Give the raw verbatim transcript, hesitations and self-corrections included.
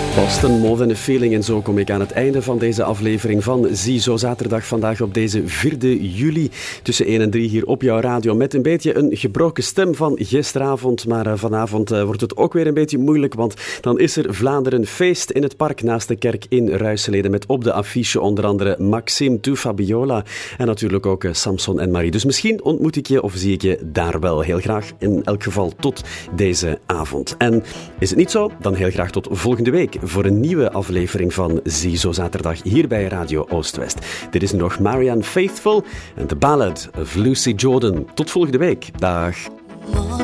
Boston, More Than a Feeling. En zo kom ik aan het einde van deze aflevering van Ziezo Zaterdag. Vandaag op deze vierde juli tussen één en drie hier op jouw radio. Met een beetje een gebroken stem van gisteravond. Maar uh, vanavond uh, wordt het ook weer een beetje moeilijk. Want dan is er Vlaanderen feest in het park naast de kerk in Ruiselede. Met op de affiche onder andere Maxime, Tu Fabiola. En natuurlijk ook uh, Samson en Marie. Dus misschien ontmoet ik je of zie ik je daar wel. Heel graag in elk geval tot deze avond. En is het niet zo? Dan heel graag tot volgende week. Voor een nieuwe aflevering van Ziezo Zaterdag hier bij Radio Oost-West. Dit is nog Marianne Faithfull en The Ballad of Lucy Jordan. Tot volgende week. Dag.